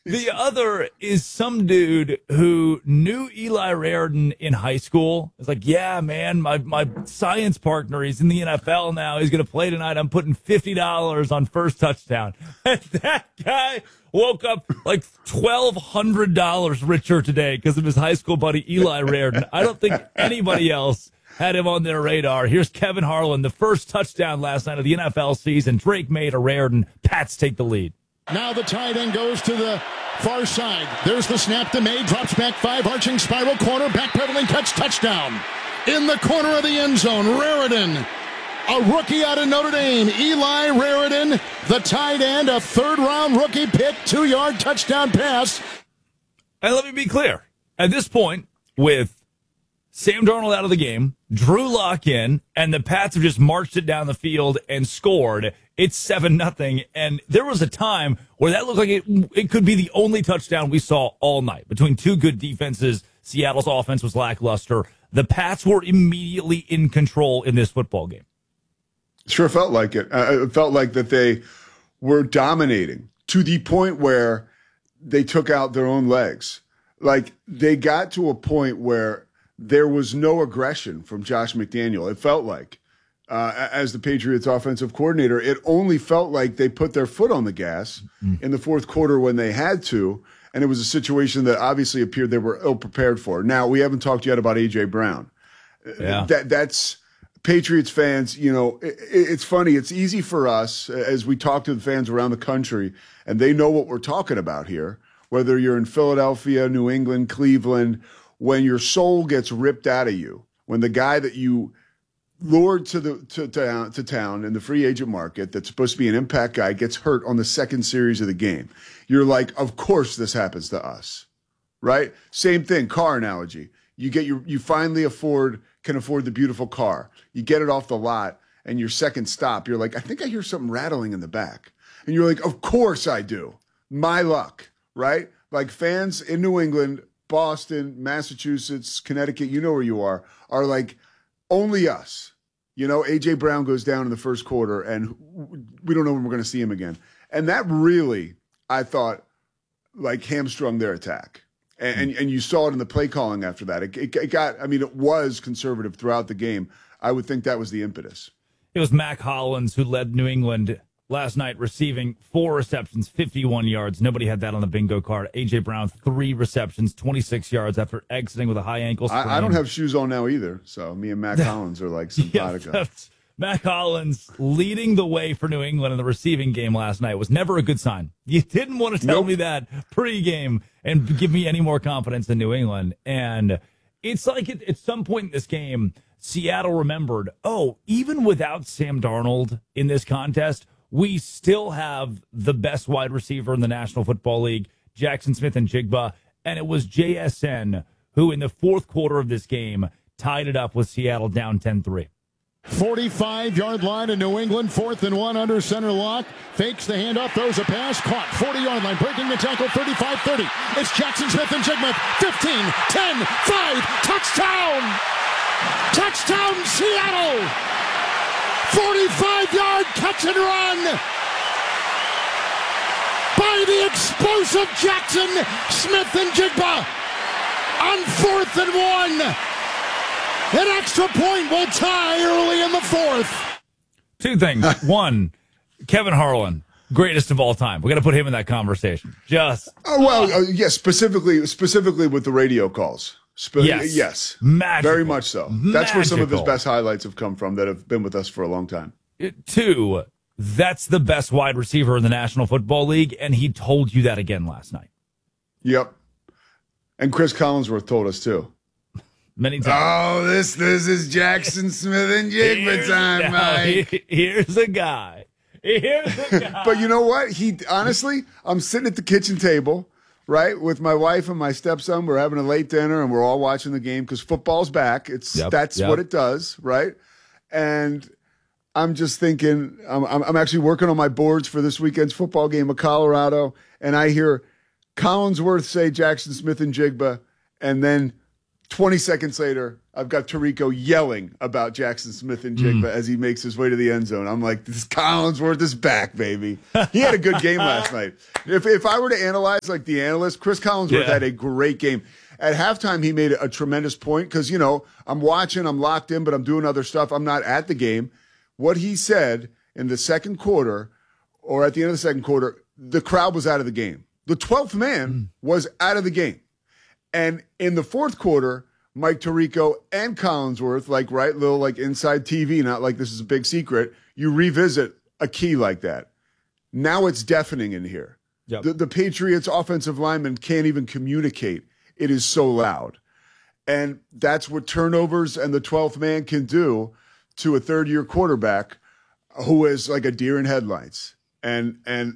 The other is some dude who knew Eli Raridon in high school. It's like, yeah, man, my science partner, he's in the NFL now. He's going to play tonight. I'm putting $50 on first touchdown. And that guy woke up like $1,200 richer today because of his high school buddy, Eli Raridon. I don't think anybody else had him on their radar. Here's Kevin Harlan, the first touchdown last night of the NFL season. Drake made a Raridon. Pats take the lead. Now the tight end goes to the far side. There's the snap to May. Drops back 5, arching spiral corner. Backpedaling catch, touchdown. In the corner of the end zone, Raridon, a rookie out of Notre Dame. Eli Raridon, the tight end, a third-round rookie pick, 2-yard touchdown pass. And let me be clear. At this point, with Sam Darnold out of the game, Drew Lock in, and the Pats have just marched it down the field and scored. It's 7-0, and there was a time where that looked like it could be the only touchdown we saw all night. Between two good defenses, Seattle's offense was lackluster. The Pats were immediately in control in this football game. Sure felt like it. It felt like that they were dominating to the point where they took out their own legs. Like, they got to a point where there was no aggression from Josh McDaniel. It felt like. As the Patriots offensive coordinator, it only felt like they put their foot on the gas in the fourth quarter when they had to, and it was a situation that obviously appeared they were ill-prepared for. Now, we haven't talked yet about A.J. Brown. Yeah. That's Patriots fans, you know, it's funny. It's easy for us as we talk to the fans around the country, and they know what we're talking about here, whether you're in Philadelphia, New England, Cleveland, when your soul gets ripped out of you, when the guy that you lured to town in the free agent market that's supposed to be an impact guy gets hurt on the second series of the game. You're like, of course this happens to us, right? Same thing, car analogy. You finally can afford the beautiful car. You get it off the lot, and your second stop, you're like, I think I hear something rattling in the back. And you're like, of course I do. My luck, right? Like, fans in New England, Boston, Massachusetts, Connecticut, you know where you are like, only us. You know, A.J. Brown goes down in the first quarter, and we don't know when we're going to see him again. And that really, I thought, like, hamstrung their attack. And you saw it in the play calling after that. It was conservative throughout the game. I would think that was the impetus. It was Mac Hollins who led New England last night, receiving 4 receptions, 51 yards. Nobody had that on the bingo card. A.J. Brown, 3 receptions, 26 yards after exiting with a high ankle sprain. I don't have shoes on now either, so me and Mac Hollins are like simpatico. Yeah, Mac Hollins leading the way for New England in the receiving game last night was never a good sign. You didn't want to tell me that pregame and give me any more confidence in New England. And it's like at some point in this game, Seattle remembered, even without Sam Darnold in this contest, we still have the best wide receiver in the National Football League, Jackson Smith-Njigba, and it was JSN who in the fourth quarter of this game tied it up with Seattle down 10-3. 45-yard line in New England, 4th and 1 under center lock. Fakes the handoff, throws a pass, caught. 40-yard line, breaking the tackle, 35-30. It's Jackson Smith-Njigba, 15, 10, 5, touchdown! Touchdown, Seattle! 45-yard catch and run by the explosive Jackson Smith-Njigba on 4th and 1. An extra point will tie early in the 4th. 2 things. One, Kevin Harlan, greatest of all time. We got to put him in that conversation. Yes, specifically with the radio calls. Yes. Magical. Very much so. That's where some of his best highlights have come from that have been with us for a long time. 2, that's the best wide receiver in the National Football League, and he told you that again last night. Yep. And Chris Collinsworth told us too. Many times. Oh, this is Jackson Smith-Njigba time, Mike. Here's a guy. But you know what? Honestly, I'm sitting at the kitchen table, right, with my wife and my stepson. We're having a late dinner, and we're all watching the game because football's back. That's what it does, right? And I'm just thinking, I'm actually working on my boards for this weekend's football game of Colorado, and I hear Collinsworth say Jackson Smith-Njigba, and then 20 seconds later, I've got Tirico yelling about Jackson Smith-Njigba as he makes his way to the end zone. I'm like, this Collinsworth is back, baby. He had a good game last night. If I were to analyze like the analyst, Chris Collinsworth had a great game. At halftime, he made a tremendous point because, I'm watching, I'm locked in, but I'm doing other stuff. I'm not at the game. What he said in the second quarter or at the end of the second quarter, the crowd was out of the game. The 12th man was out of the game. And in the fourth quarter, Mike Tirico and Collinsworth, little inside TV, not like this is a big secret, you revisit a key like that. Now it's deafening in here. Yep. The Patriots offensive linemen can't even communicate. It is so loud. And that's what turnovers and the 12th man can do to a third-year quarterback who is like a deer in headlights. And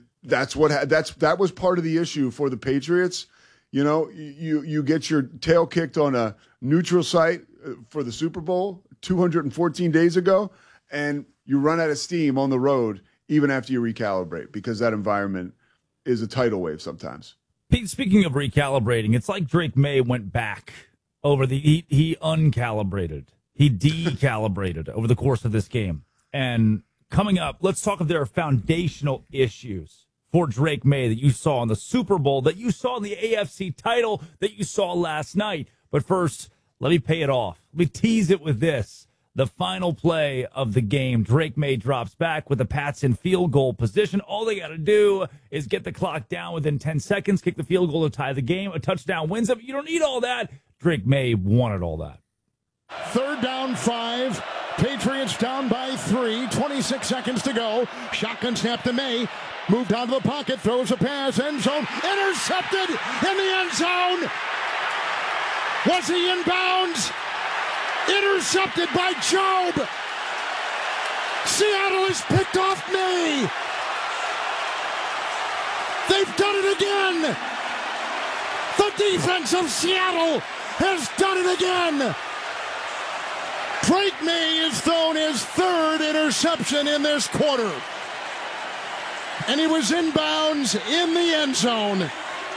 that was part of the issue for the Patriots. You get your tail kicked on a neutral site for the Super Bowl 214 days ago, and you run out of steam on the road even after you recalibrate because that environment is a tidal wave sometimes. Pete, speaking of recalibrating, it's like Drake May went back over he uncalibrated. He decalibrated over the course of this game. And coming up, let's talk of their foundational issues for Drake May that you saw in the Super Bowl, that you saw in the AFC title, that you saw last night. But first, let me pay it off. Let me tease it with this. The final play of the game, Drake May drops back with the Pats in field goal position. All they got to do is get the clock down within 10 seconds, kick the field goal to tie the game. A touchdown wins it. You don't need all that. Drake May wanted all that. 3rd down 5. Patriots down by 3. 26 seconds to go. Shotgun snap to May. Moved out of the pocket. Throws a pass. End zone. Intercepted in the end zone. Was he in bounds? Intercepted by Job. Seattle has picked off May. They've done it again. The defense of Seattle has done it again. Drake May has thrown his 3rd interception in this quarter. And he was in bounds in the end zone.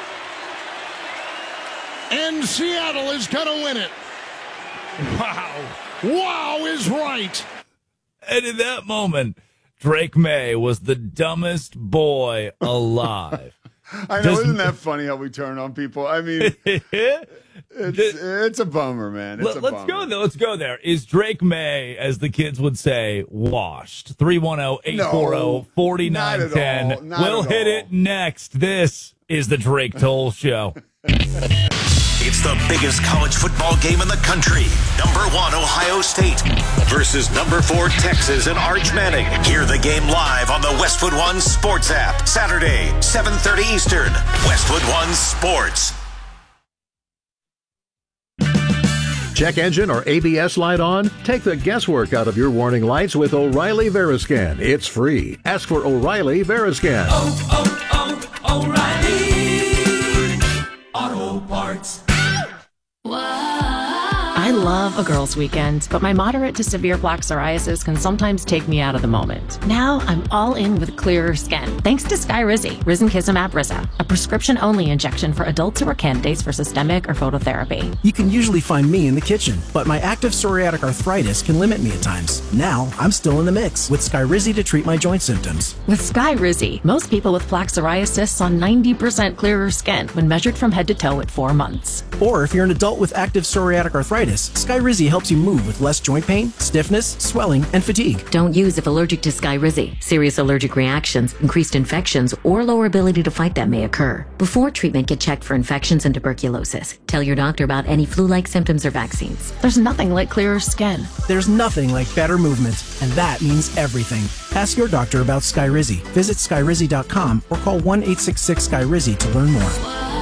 And Seattle is going to win it. Wow. Wow is right. And in that moment, Drake May was the dumbest boy alive. I know, isn't that funny how we turn on people? I mean, it's a bummer, man. Let's go there. Is Drake May, as the kids would say, washed? 310-840-4910. We'll hit it next. This is the Drake Toll Show. It's the biggest college football game in the country. Number 1, Ohio State versus number 4, Texas and Arch Manning. Hear the game live on the Westwood One Sports app. Saturday, 7:30 Eastern. Westwood One Sports. Check engine or ABS light on? Take the guesswork out of your warning lights with O'Reilly Veriscan. It's free. Ask for O'Reilly Veriscan. O'Reilly Auto Parts. I love a girls' weekend, but my moderate to severe plaque psoriasis can sometimes take me out of the moment. Now I'm all in with clearer skin, thanks to Skyrizi, Risankizumab Risa, a prescription-only injection for adults who are candidates for systemic or phototherapy. You can usually find me in the kitchen, but my active psoriatic arthritis can limit me at times. Now I'm still in the mix with Skyrizi to treat my joint symptoms. With Skyrizi, most people with plaque psoriasis saw 90% clearer skin when measured from head to toe at 4 months. Or if you're an adult with active psoriatic arthritis, Skyrizi helps you move with less joint pain, stiffness, swelling, and fatigue. Don't use if allergic to Skyrizi. Serious allergic reactions, increased infections, or lower ability to fight them may occur. Before treatment, get checked for infections and tuberculosis. Tell your doctor about any flu-like symptoms or vaccines. There's nothing like clearer skin. There's nothing like better movement, and that means everything. Ask your doctor about Skyrizi. Visit Skyrizi.com or call 1-866-SKYRIZI to learn more.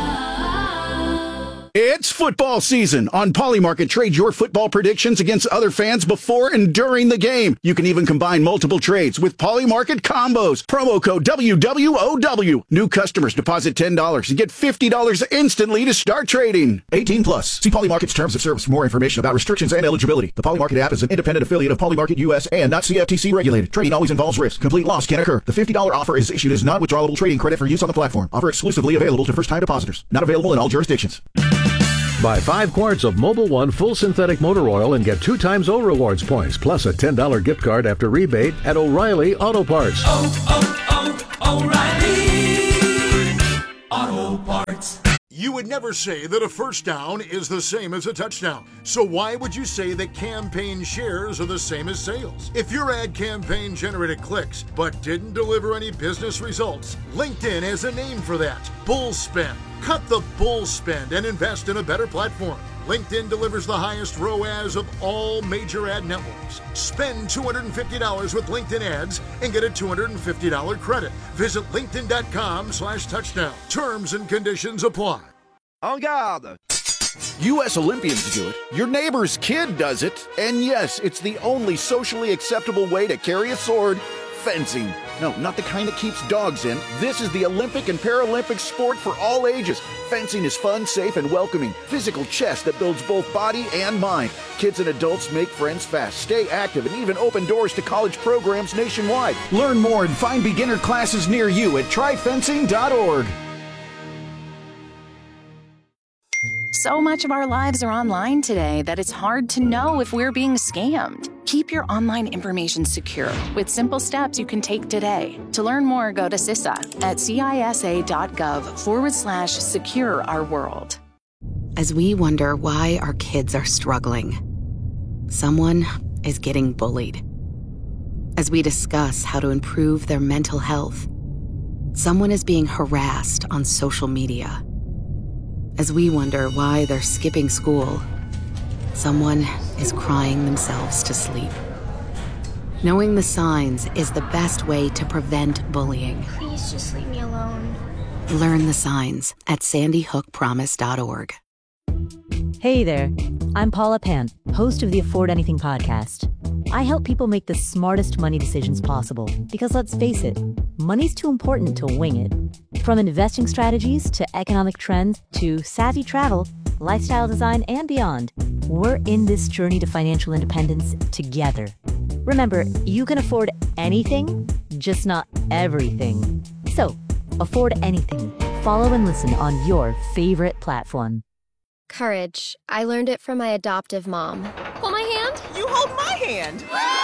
It's football season. On Polymarket, trade your football predictions against other fans before and during the game. You can even combine multiple trades with Polymarket combos. Promo code WWOW. New customers deposit $10 and get $50 instantly to start trading. 18 plus. See Polymarket's terms of service for more information about restrictions and eligibility. The Polymarket app is an independent affiliate of Polymarket US and not CFTC regulated. Trading always involves risk. Complete loss can occur. The $50 offer is issued as non-withdrawable trading credit for use on the platform. Offer exclusively available to first-time depositors. Not available in all jurisdictions. Buy 5 quarts of Mobil 1 full synthetic motor oil and get 2 times O Rewards points, plus a $10 gift card after rebate at O'Reilly Auto Parts. O'Reilly Auto Parts. You would never say that a first down is the same as a touchdown. So why would you say that campaign shares are the same as sales? If your ad campaign generated clicks but didn't deliver any business results, LinkedIn has a name for that: bull spend. Cut the bull spend and invest in a better platform. LinkedIn delivers the highest ROAS of all major ad networks. Spend $250 with LinkedIn ads and get a $250 credit. Visit linkedin.com/touchdown. Terms and conditions apply. En garde! U.S. Olympians do it. Your neighbor's kid does it. And yes, it's the only socially acceptable way to carry a sword: fencing. No, not the kind that keeps dogs in. This is the Olympic and Paralympic sport for all ages. Fencing is fun, safe, and welcoming. Physical chess that builds both body and mind. Kids and adults make friends fast, stay active, and even open doors to college programs nationwide. Learn more and find beginner classes near you at tryfencing.org. So much of our lives are online today that it's hard to know if we're being scammed. Keep your online information secure with simple steps you can take today. To learn more, go to CISA at cisa.gov/secure our world. As we wonder why our kids are struggling, someone is getting bullied. As we discuss how to improve their mental health, someone is being harassed on social media. As we wonder why they're skipping school, someone is crying themselves to sleep. Knowing the signs is the best way to prevent bullying. Please just leave me alone. Learn the signs at sandyhookpromise.org. Hey there, I'm Paula Pant, host of the Afford Anything podcast. I help people make the smartest money decisions possible because, let's face it, money's too important to wing it. From investing strategies to economic trends to savvy travel, lifestyle design, and beyond, we're in this journey to financial independence together. Remember, you can afford anything, just not everything. So, afford anything. Follow and listen on your favorite platform. Courage. I learned it from my adoptive mom. Hold my hand. You hold my hand.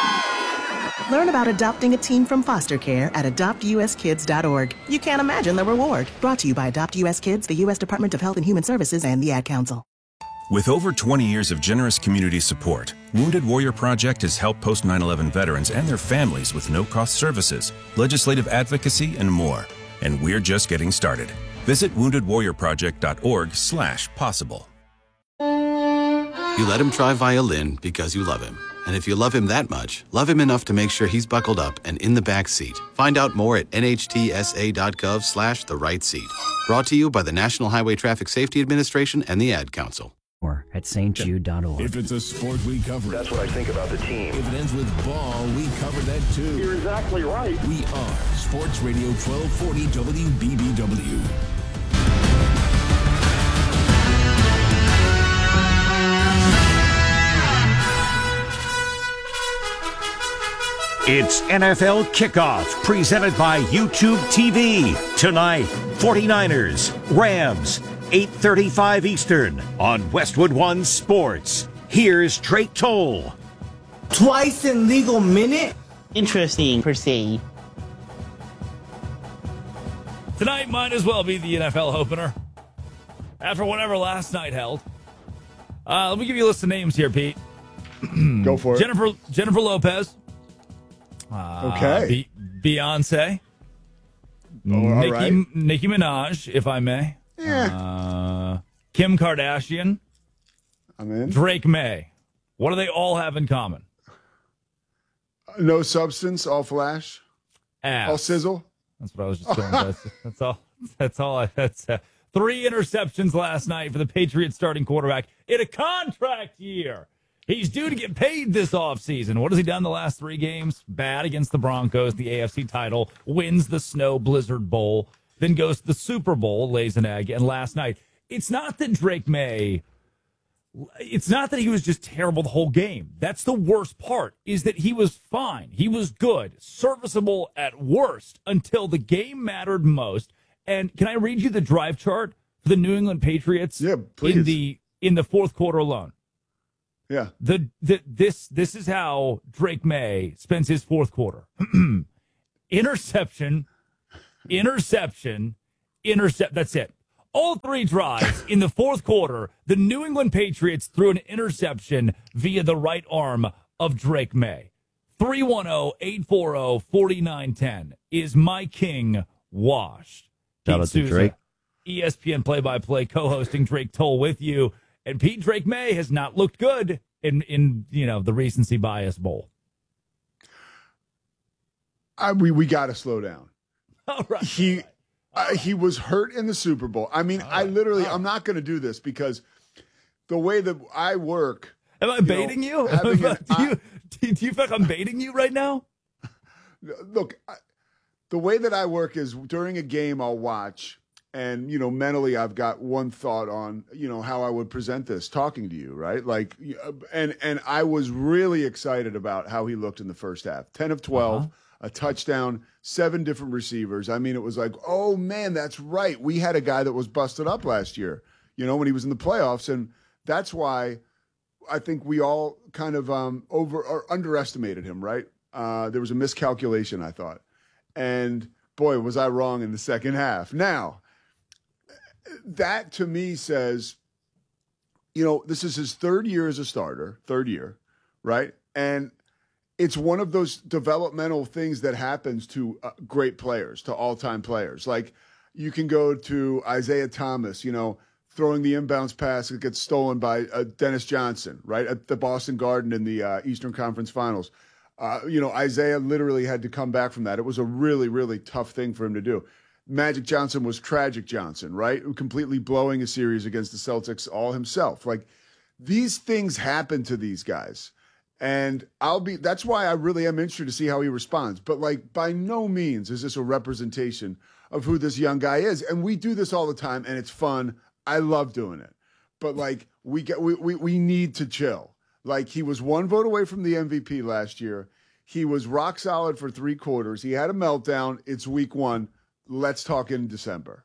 Learn about adopting a teen from foster care at adoptuskids.org. You can't imagine the reward. Brought to you by Adopt US Kids, the U.S. Department of Health and Human Services, and the Ad Council. With over 20 years of generous community support, Wounded Warrior Project has helped post 9/11 veterans and their families with no-cost services, legislative advocacy, and more. And we're just getting started. Visit woundedwarriorproject.org/possible. You let him try violin because you love him. And if you love him that much, love him enough to make sure he's buckled up and in the back seat. Find out more at nhtsa.gov/the-right-seat. Brought to you by the National Highway Traffic Safety Administration and the Ad Council. Or at stjude.org. If it's a sport, we cover it. That's what I think about the team. If it ends with ball, we cover that too. You're exactly right. We are Sports Radio 1240 WBBW. It's NFL Kickoff, presented by YouTube TV. Tonight, 49ers, Rams, 8:35 Eastern on Westwood One Sports. Here's Drake Toll. Twice in legal minute? Interesting, per se. Tonight might as well be the NFL opener after whatever last night held. Let me give you a list of names here, Pete. Go for it. Jennifer Lopez. Okay. Beyonce. Right. Nicki Minaj, if I may. Yeah. Kim Kardashian. I'm in. Drake May. What do they all have in common? No substance, all flash. Ass. All sizzle. That's what I was just going with. That's all. That's 3 interceptions last night for the Patriots starting quarterback in a contract year. He's due to get paid this offseason. What has he done the last 3 games? Bad against the Broncos, the AFC title, wins the Snow Blizzard Bowl, then goes to the Super Bowl, lays an egg, and last night. It's not that he was just terrible the whole game. That's the worst part, is that he was fine. He was good, serviceable at worst, until the game mattered most. And can I read you the drive chart for the New England Patriots? Yeah, please. In the in the fourth quarter alone. Yeah. This is how Drake May spends his fourth quarter. Interception. That's it. All three drives in the fourth quarter, the New England Patriots threw an interception via the right arm of Drake May. 310-840-4910 is my king washed. Shout Pete out to Souza, Drake. ESPN play-by-play co-hosting Drake Toll with you. And Pete Drake May has not looked good in the recency bias bowl. We got to slow down. All right. He was hurt in the Super Bowl. I mean, I'm not going to do this because the way that I work. Am I baiting you? Do you feel like I'm baiting you right now? Look, the way that I work is during a game I'll watch, and mentally I've got one thought on how I would present this talking to you, right? Like, and I was really excited about how he looked in the first half. 10 of 12. A touchdown, 7 different receivers. I mean, it was like, oh, man, that's right. We had a guy that was busted up last year, when he was in the playoffs. And that's why I think we all kind of underestimated him, right? There was a miscalculation, I thought. And, boy, was I wrong in the second half. Now, that to me says, this is his third year as a starter, right? And it's one of those developmental things that happens to great players, to all-time players. Like you can go to Isaiah Thomas, throwing the inbounds pass that gets stolen by Dennis Johnson, right, at the Boston Garden in the Eastern Conference Finals. Isaiah literally had to come back from that. It was a really, really tough thing for him to do. Magic Johnson was Tragic Johnson, right, completely blowing a series against the Celtics all himself. Like these things happen to these guys. And that's why I really am interested to see how he responds. But like, by no means is this a representation of who this young guy is. And we do this all the time and it's fun. I love doing it. But like, we need to chill. Like he was 1 vote away from the MVP last year. He was rock solid for 3 quarters. He had a meltdown. It's week 1. Let's talk in December.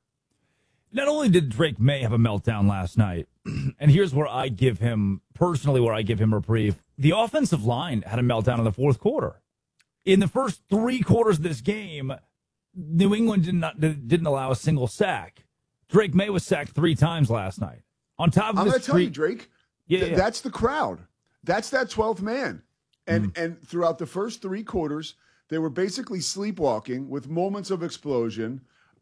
Not only did Drake May have a meltdown last night, and here's where I give him reprieve. The offensive line had a meltdown in the fourth quarter. In the first 3 quarters of this game, New England didn't allow a single sack. Drake May was sacked 3 times last night. On top of I'm this, going to tell you, Drake, that's the crowd. That's that 12th man. And throughout the first 3 quarters, they were basically sleepwalking with moments of explosion.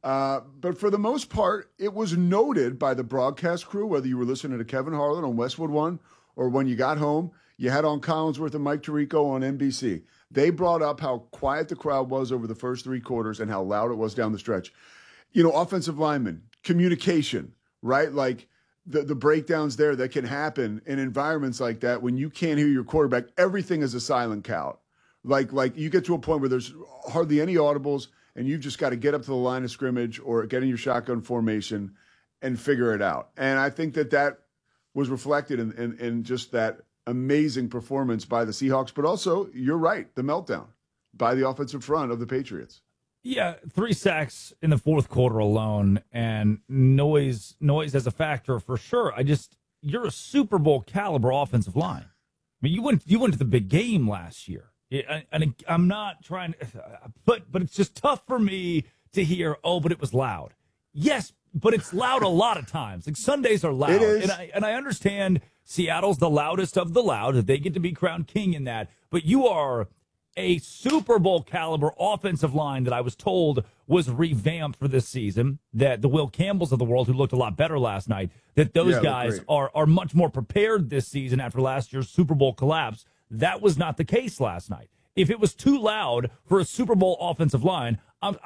But for the most part, it was noted by the broadcast crew, whether you were listening to Kevin Harlan on Westwood One or when you got home, you had on Collinsworth and Mike Tirico on NBC. They brought up how quiet the crowd was over the first 3 quarters and how loud it was down the stretch. Offensive linemen, communication, right? Like the breakdowns there that can happen in environments like that when you can't hear your quarterback, everything is a silent count. Like you get to a point where there's hardly any audibles and you've just got to get up to the line of scrimmage or get in your shotgun formation and figure it out. And I think that was reflected in just that amazing performance by the Seahawks, but also, you're right, the meltdown by the offensive front of the Patriots. Yeah, 3 sacks in the fourth quarter alone, and noise as a factor for sure. You're a Super Bowl caliber offensive line. I mean, you went to the big game last year. And I'm not trying to, but it's just tough for me to hear, but it was loud. Yes, but it's loud a lot of times. Like Sundays are loud. It is. And I understand Seattle's the loudest of the loud, that they get to be crowned king in that. But you are a Super Bowl caliber offensive line that I was told was revamped for this season, that the Will Campbells of the world, who looked a lot better last night, that those guys are much more prepared this season after last year's Super Bowl collapse. That was not the case last night. If it was too loud for a Super Bowl offensive line,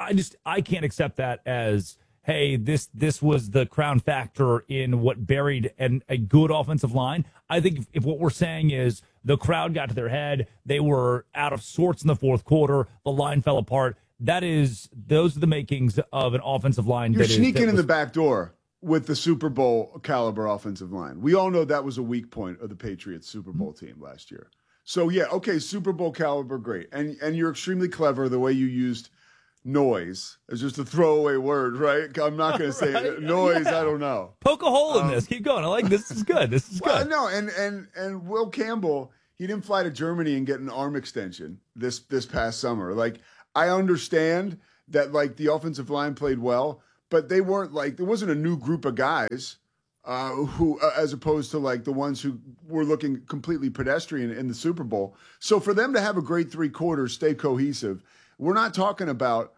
I can't accept that as, hey, this was the crown factor in what buried a good offensive line. I think if what we're saying is the crowd got to their head, they were out of sorts in the fourth quarter, the line fell apart, those are the makings of an offensive line. You're sneaking in the back door with the Super Bowl caliber offensive line. We all know that was a weak point of the Patriots Super Bowl team last year. So, yeah, okay, Super Bowl caliber, great. And you're extremely clever the way you used noise. It's just a throwaway word, right? I'm not going to say Right? noise. Yeah. I don't know. Poke a hole in this. Keep going. I like this. Is good. This is Well, good. no, and Will Campbell, he didn't fly to Germany and get an arm extension this past summer. Like, I understand that, like, the offensive line played well, but they weren't like, there wasn't a new group of guys who, as opposed to like the ones who were looking completely pedestrian in the Super Bowl. So for them to have a great 3 quarters, stay cohesive, we're not talking about,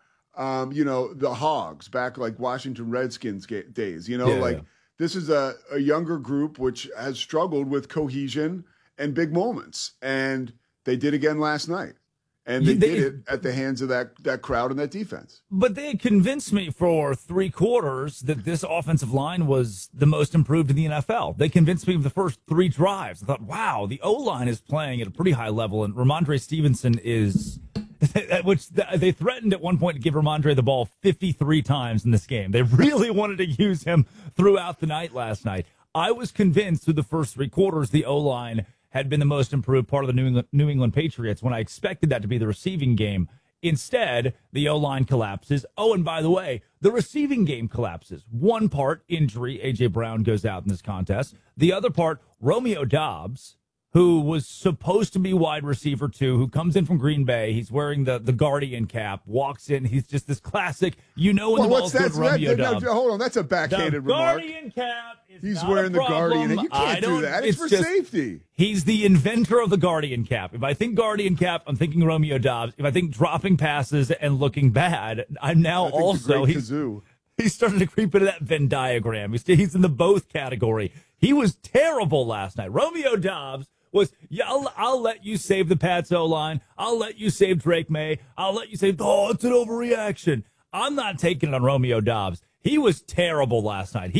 the Hogs back like Washington Redskins days, This is a younger group which has struggled with cohesion and big moments. And they did again last night. And they did it at the hands of that crowd and that defense. But they had convinced me for 3 quarters that this offensive line was the most improved in the NFL. They convinced me of the first 3 drives. I thought, wow, the O-line is playing at a pretty high level, and Ramondre Stevenson is, which they threatened at one point to give Ramondre the ball 53 times in this game. They really wanted to use him throughout the night last night. I was convinced through the first 3 quarters the O-line had been the most improved part of the New England Patriots when I expected that to be the receiving game. Instead, the O-line collapses. Oh, and by the way, the receiving game collapses. One part, injury, A.J. Brown goes out in this contest. The other part, Romeo Doubs, who was supposed to be wide receiver 2, who comes in from Green Bay. He's wearing the Guardian cap, walks in. He's just this classic, when the ball's good, Romeo Doubs. Hold on, that's a backhanded remark. Guardian cap is He's not wearing a the Guardian. problem. You can't do that. It's for just safety. He's the inventor of the Guardian cap. If I think Guardian cap, I'm thinking Romeo Doubs. If I think dropping passes and looking bad, I'm now also he's starting to creep into that Venn diagram. He's in the both category. He was terrible last night. Romeo Doubs was, I'll let you save the Pats O-line. I'll let you save Drake May. I'll let you save, it's an overreaction. I'm not taking it on Romeo Doubs. He was terrible last night.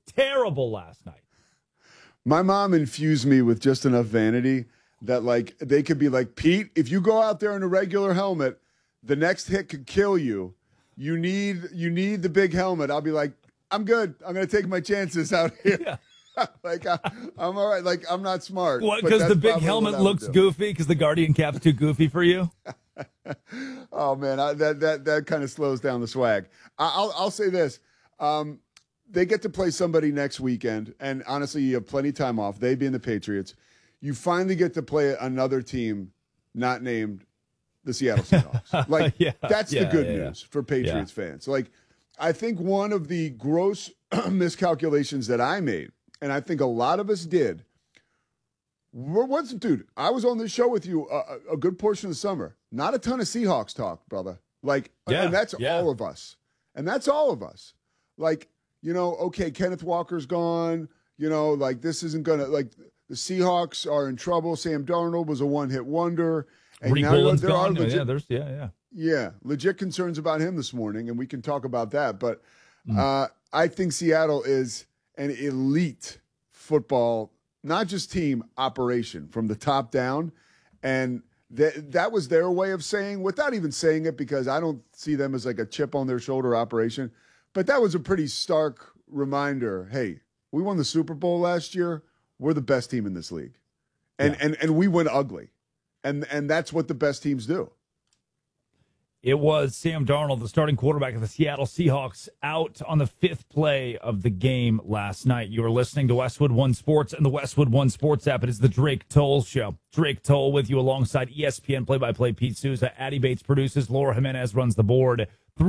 My mom infused me with just enough vanity that, like, they could be like, Pete, if you go out there in a regular helmet, the next hit could kill you. You need the big helmet. I'll be like, I'm good. I'm going to take my chances out here. Yeah. Like, I'm all right. Like, I'm not smart. What, because the big helmet looks goofy? Because the Guardian cap's too goofy for you? Oh, man, that kind of slows down the swag. I'll say this. They get to play somebody next weekend, and honestly, you have plenty of time off. They being the Patriots. You finally get to play another team not named the Seattle Seahawks. Like, that's the good news for Patriots fans. Like, I think one of the gross miscalculations that I made, and I think a lot of us did, dude, I was on this show with you a good portion of the summer. Not a ton of Seahawks talk, brother. Like, and that's all of us. And that's all of us. Like, okay, Kenneth Walker's gone. Like, this isn't going to, like, the Seahawks are in trouble. Sam Darnold was a one-hit wonder. And Rick now Boland's there are gone. legit, legit concerns about him this morning, and we can talk about that. But I think Seattle is an elite football, not just team, operation from the top down. And that was their way of saying, without even saying it, because I don't see them as like a chip on their shoulder operation. But that was a pretty stark reminder. Hey, we won the Super Bowl last year. We're the best team in this league. And we went ugly. And that's what the best teams do. It was Sam Darnold, the starting quarterback of the Seattle Seahawks, out on the 5th play of the game last night. You are listening to Westwood One Sports and the Westwood One Sports app. It is the Drake Toll Show. Drake Toll with you alongside ESPN play-by-play Pete Souza. Addie Bates produces. Laura Jimenez runs the board.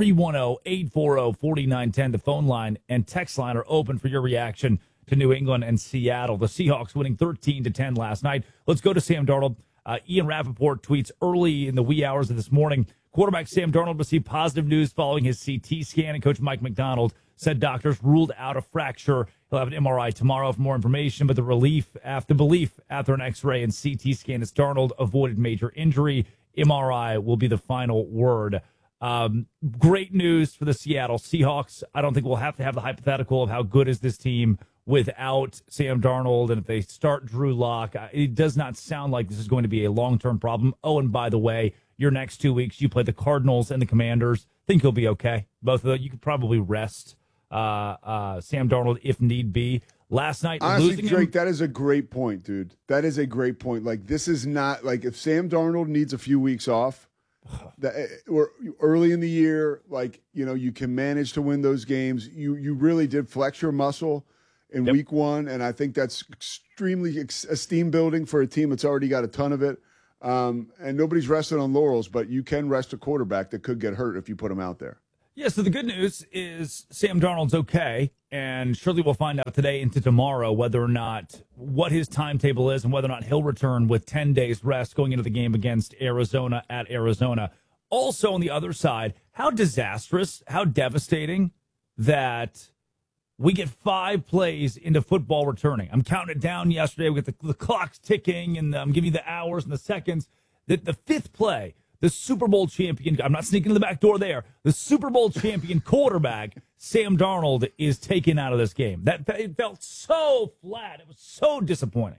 310-840-4910. The phone line and text line are open for your reaction to New England and Seattle. The Seahawks winning 13-10 last night. Let's go to Sam Darnold. Ian Rappaport tweets early in the wee hours of this morning. Quarterback Sam Darnold received positive news following his CT scan, and Coach Mike McDonald said doctors ruled out a fracture. He'll have an MRI tomorrow for more information, but the belief after an X-ray and CT scan is Darnold avoided major injury. MRI will be the final word. Great news for the Seattle Seahawks. I don't think we'll have to have the hypothetical of how good is this team without Sam Darnold, and if they start Drew Lock, it does not sound like this is going to be a long-term problem. Oh, and by the way, your next 2 weeks, you play the Cardinals and the Commanders. Think you'll be okay. Both of them, you could probably rest Sam Darnold if need be. Last night, honestly, Drake, that is a great point, dude. That is a great point. Like, this is not like if Sam Darnold needs a few weeks off, We're early in the year, like, you can manage to win those games. You really did flex your muscle in week one, and I think that's extremely esteem building for a team that's already got a ton of it. And nobody's resting on laurels, but you can rest a quarterback that could get hurt if you put him out there. Yeah, so the good news is Sam Darnold's okay, and surely we'll find out today into tomorrow what his timetable is and whether or not he'll return with 10 days rest going into the game against Arizona at Arizona. Also, on the other side, how disastrous, how devastating that we get 5 plays into football returning. I'm counting it down yesterday. We get the clock's ticking, and I'm giving you the hours and the seconds. The 5th play, the Super Bowl champion, I'm not sneaking in the back door there, the Super Bowl champion quarterback, Sam Darnold, is taken out of this game. It felt so flat. It was so disappointing.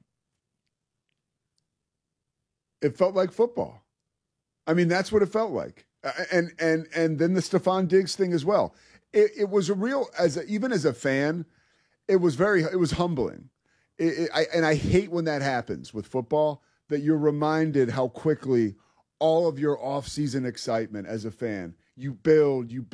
It felt like football. I mean, that's what it felt like. And then the Stephon Diggs thing as well. It was a real, even as a fan, it was humbling. And I hate when that happens with football, that you're reminded how quickly all of your off-season excitement as a fan, you build. The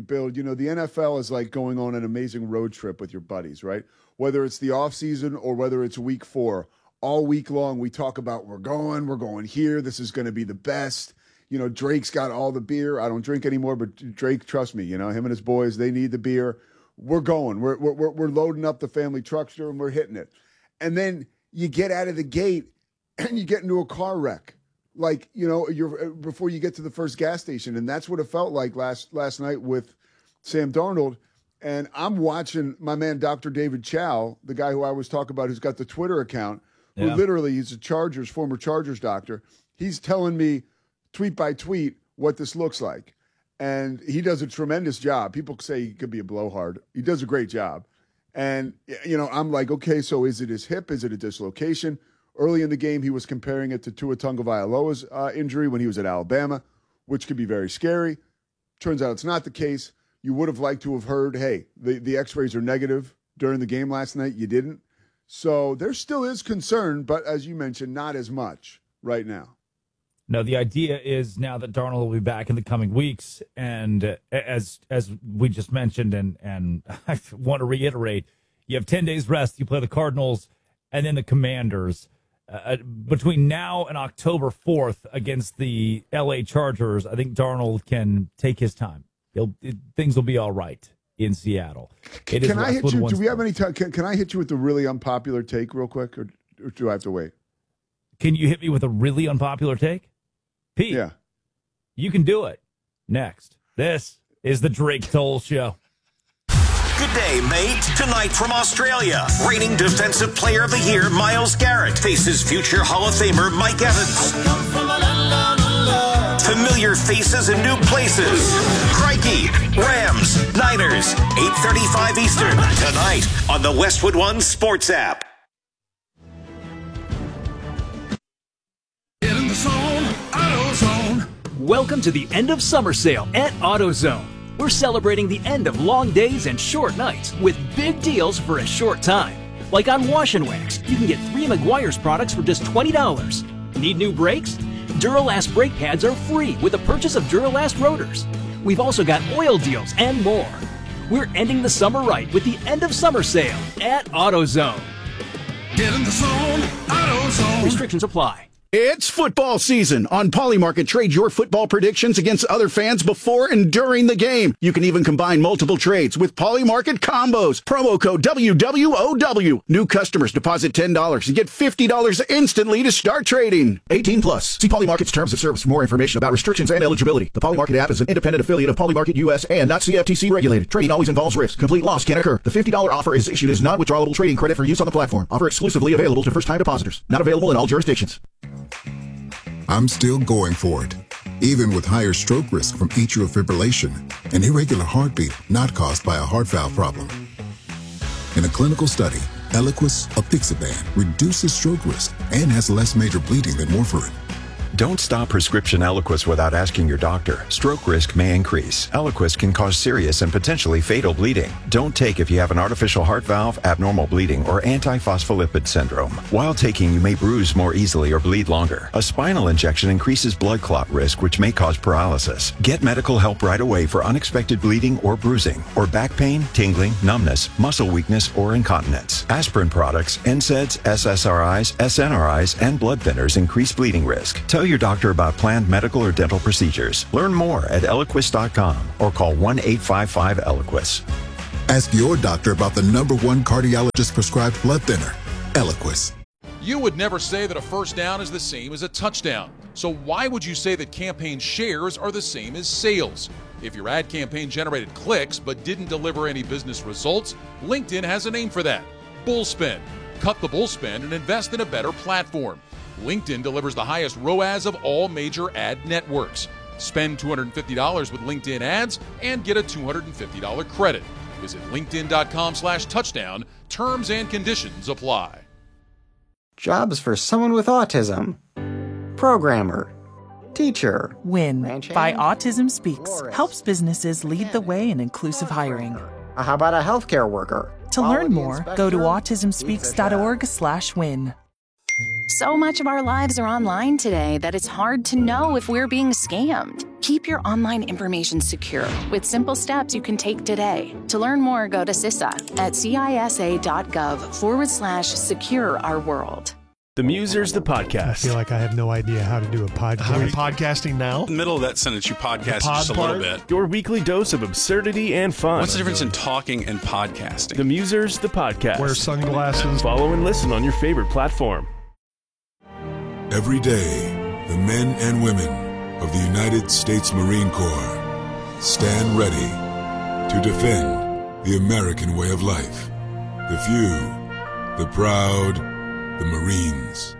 NFL is like going on an amazing road trip with your buddies, right? Whether it's the off-season or whether it's week 4, all week long we talk about we're going here, this is going to be the best. Drake's got all the beer. I don't drink anymore, but Drake, trust me, him and his boys, they need the beer. We're going. We're loading up the family truckster and we're hitting it. And then you get out of the gate and you get into a car wreck. Like, you're before you get to the first gas station. And that's what it felt like last night with Sam Darnold. And I'm watching my man, Dr. David Chow, the guy who I was talking about, who's got the Twitter account, who literally, he's a former Chargers doctor. He's telling me tweet by tweet what this looks like. And he does a tremendous job. People say he could be a blowhard. He does a great job. And, I'm like, okay, so is it his hip? Is it a dislocation? Early in the game, he was comparing it to Tua Tagovailoa's injury when he was at Alabama, which could be very scary. Turns out it's not the case. You would have liked to have heard, hey, the x-rays are negative during the game last night. You didn't. So there still is concern, but as you mentioned, not as much right now. No, the idea is now that Darnold will be back in the coming weeks, and as we just mentioned, and I want to reiterate, you have 10 days rest. You play the Cardinals and then the Commanders. Between now and October 4th against the L.A. Chargers, I think Darnold can take his time. Things will be all right in Seattle. Can I hit you? Do we have any time? Can I hit you with the really unpopular take real quick, or do I have to wait? Can you hit me with a really unpopular take? Pete, yeah. You can do it. Next. This is the Drake Toll Show. Good day, mate. Tonight from Australia, reigning Defensive Player of the Year, Myles Garrett, faces future Hall of Famer Mike Evans. Familiar faces in new places. Crikey, Rams, Niners, 8:35 Eastern, tonight on the Westwood One Sports app. Get in the zone, AutoZone. Welcome to the end of summer sale at AutoZone. We're celebrating the end of long days and short nights with big deals for a short time. Like on Wash and Wax, you can get 3 Meguiar's products for just $20. Need new brakes? Duralast brake pads are free with the purchase of Duralast rotors. We've also got oil deals and more. We're ending the summer right with the end of summer sale at AutoZone. Get in the zone, AutoZone. Restrictions apply. It's football season. On Polymarket, trade your football predictions against other fans before and during the game. You can even combine multiple trades with Polymarket combos. Promo code WWOW. New customers deposit $10 and get $50 instantly to start trading. 18 plus. See Polymarket's terms of service for more information about restrictions and eligibility. The Polymarket app is an independent affiliate of Polymarket US and not CFTC regulated. Trading always involves risk. Complete loss can occur. The $50 offer is issued as non-withdrawable trading credit for use on the platform. Offer exclusively available to first-time depositors. Not available in all jurisdictions. I'm still going for it, even with higher stroke risk from atrial fibrillation, an irregular heartbeat not caused by a heart valve problem. In a clinical study, Eliquis apixaban reduces stroke risk and has less major bleeding than warfarin. Don't stop prescription Eliquis without asking your doctor. Stroke risk may increase. Eliquis can cause serious and potentially fatal bleeding. Don't take if you have an artificial heart valve, abnormal bleeding, or antiphospholipid syndrome. While taking, you may bruise more easily or bleed longer. A spinal injection increases blood clot risk, which may cause paralysis. Get medical help right away for unexpected bleeding or bruising, or back pain, tingling, numbness, muscle weakness, or incontinence. Aspirin products, NSAIDs, SSRIs, SNRIs, and blood thinners increase bleeding risk. Tell your doctor about planned medical or dental procedures. Learn more at Eliquis.com or call 1-855-ELIQUIS. Ask your doctor about the #1 cardiologist prescribed blood thinner, Eliquis. You would never say that a first down is the same as a touchdown. So why would you say that campaign shares are the same as sales? If your ad campaign generated clicks but didn't deliver any business results, LinkedIn has a name for that: Bullspend. Cut the bullspend and invest in a better platform. LinkedIn delivers the highest ROAS of all major ad networks. Spend $250 with LinkedIn ads and get a $250 credit. Visit linkedin.com/touchdown. Terms and conditions apply. Jobs for someone with autism. Programmer. Teacher. WIN by Autism Speaks helps businesses lead the way in inclusive hiring. How about a healthcare worker? To learn more, go to autismspeaks.org/win. So much of our lives are online today that it's hard to know if we're being scammed. Keep your online information secure with simple steps you can take today. To learn more, go to CISA at cisa.gov/secure our world. The Musers, the podcast. I feel like I have no idea how to do a podcast. Are we podcasting now? In the middle of that sentence, you podcast just a little bit. Your weekly dose of absurdity and fun. What's the difference in talking and podcasting? The Musers, the podcast. Wear sunglasses. Follow and listen on your favorite platform. Every day, the men and women of the United States Marine Corps stand ready to defend the American way of life. The few, the proud, the Marines.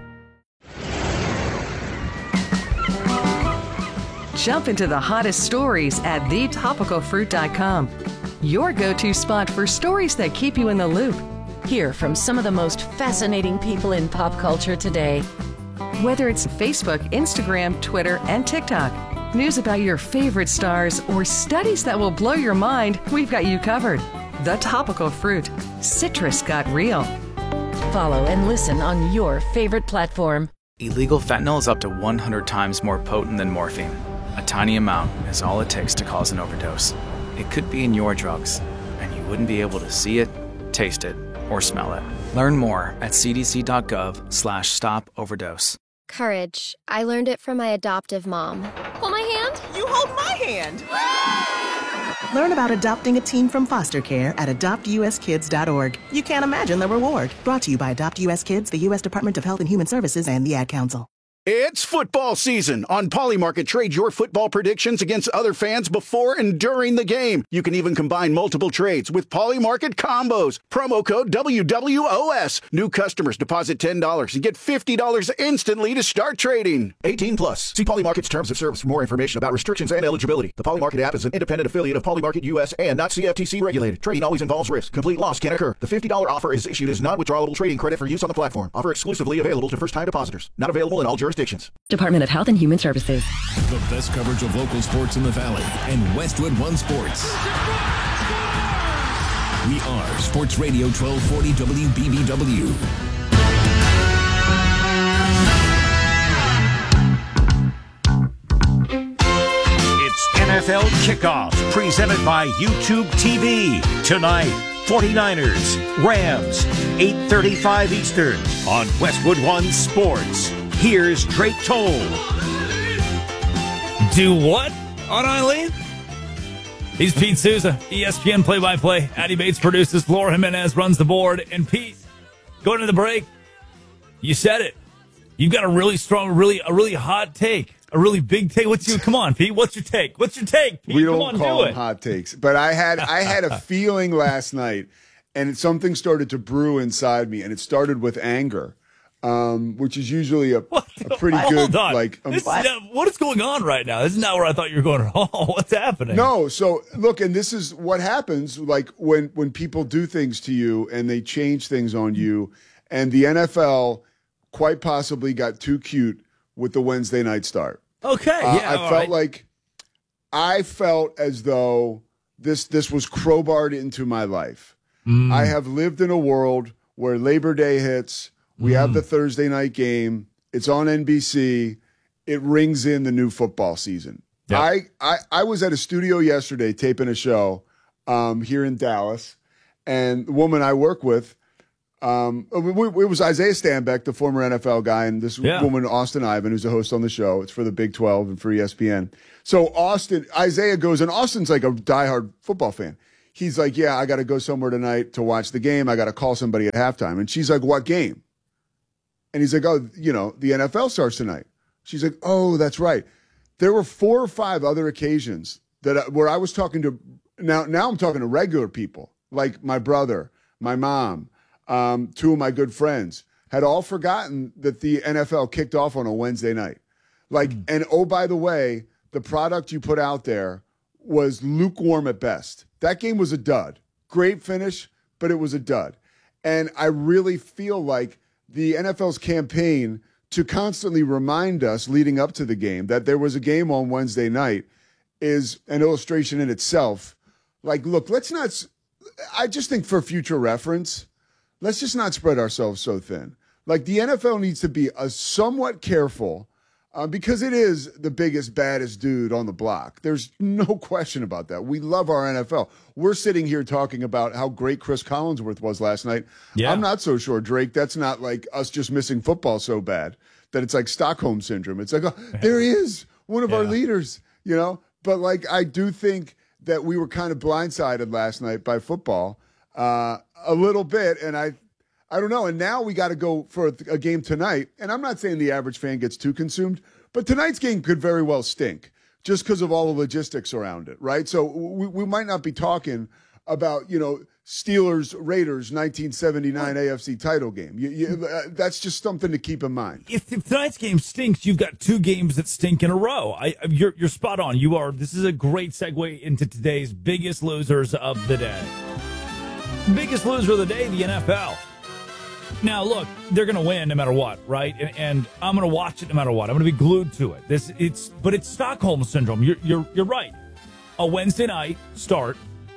Jump into the hottest stories at thetopicalfruit.com. Your go-to spot for stories that keep you in the loop. Hear from some of the most fascinating people in pop culture today. Whether it's Facebook, Instagram, Twitter, and TikTok, news about your favorite stars, or studies that will blow your mind, we've got you covered. The Topical Fruit. Citrus got real. Follow and listen on your favorite platform. Illegal fentanyl is up to 100 times more potent than morphine. A tiny amount is all it takes to cause an overdose. It could be in your drugs, and you wouldn't be able to see it, taste it, or smell it. Learn more at cdc.gov/stop-overdose. Courage. I learned it from my adoptive mom. Hold my hand. You hold my hand. Learn about adopting a teen from foster care at adoptuskids.org. You can't imagine the reward. Brought to you by Adopt US Kids, the U.S. Department of Health and Human Services, and the Ad Council. It's football season. On Polymarket, trade your football predictions against other fans before and during the game. You can even combine multiple trades with Polymarket combos. Promo code WWOS. New customers deposit $10 and get $50 instantly to start trading. 18 plus. See Polymarket's terms of service for more information about restrictions and eligibility. The Polymarket app is an independent affiliate of Polymarket US and not CFTC regulated. Trading always involves risk. Complete loss can occur. The $50 offer is issued as non-withdrawable trading credit for use on the platform. Offer exclusively available to first-time depositors. Not available in all jurisdictions. Department of Health and Human Services. The best coverage of local sports in the Valley and Westwood One Sports. We are Sports Radio 1240 WBBW. It's NFL Kickoff, presented by YouTube TV. Tonight, 49ers, Rams, 8:35 Eastern on Westwood One Sports. Here's Drake Toll. Do what on Eileen? He's Pete Souza, ESPN play-by-play. Addie Bates produces. Laura Jimenez runs the board. And Pete, going to the break, you said it. You've got a really strong, a really hot take, a really big take. Come on, Pete. What's your take? Pete? We don't call them hot takes, but I had a feeling last night, and something started to brew inside me, and it started with anger. Which is usually a pretty good, what is going on right now? This is not where I thought you were going. Oh, what's happening? No, so look, and this is what happens, like when people do things to you and they change things on you, and the NFL quite possibly got too cute with the Wednesday night start. Okay, I felt as though this was crowbarred into my life. I have lived in a world where Labor Day hits, we have the Thursday night game, it's on NBC, it rings in the new football season. Yep. I was at a studio yesterday taping a show here in Dallas, and the woman I work with, it was Isaiah Stanbeck, the former NFL guy, and this woman, Austin Ivan, who's a host on the show. It's for the Big 12 and for ESPN. So Isaiah goes, and Austin's like a diehard football fan. He's like, yeah, I got to go somewhere tonight to watch the game. I got to call somebody at halftime. And she's like, what game? And he's like, oh, the NFL starts tonight. She's like, oh, that's right. There were 4 or 5 other occasions where I was talking to, now I'm talking to regular people, like my brother, my mom, 2 of my good friends, had all forgotten that the NFL kicked off on a Wednesday night. And oh, by the way, the product you put out there was lukewarm at best. That game was a dud. Great finish, but it was a dud. And I really feel like the NFL's campaign to constantly remind us leading up to the game that there was a game on Wednesday night is an illustration in itself. Look, I just think for future reference, let's just not spread ourselves so thin. The NFL needs to be somewhat careful because it is the biggest, baddest dude on the block. There's no question about that. We love our NFL. We're sitting here talking about how great Chris Collinsworth was last night. Yeah. I'm not so sure, Drake. That's not like us just missing football so bad that it's like Stockholm Syndrome. It's like, oh, there he is, one of our leaders, But I do think that we were kind of blindsided last night by football a little bit, and I don't know. And now we got to go for a game tonight. And I'm not saying the average fan gets too consumed, but tonight's game could very well stink just because of all the logistics around it, right? So we might not be talking about, Steelers, Raiders, 1979 AFC title game. That's just something to keep in mind. If tonight's game stinks, you've got 2 games that stink in a row. You're spot on. This is a great segue into today's biggest losers of the day. Biggest loser of the day, the NFL. Now, look, they're going to win no matter what, right? And I'm going to watch it no matter what. I'm going to be glued to it. But it's Stockholm Syndrome. You're right. A Wednesday night start